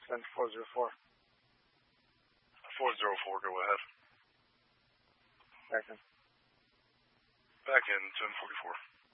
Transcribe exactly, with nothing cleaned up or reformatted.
send four zero four. four zero four, go ahead. Back in. Back in ten forty-four.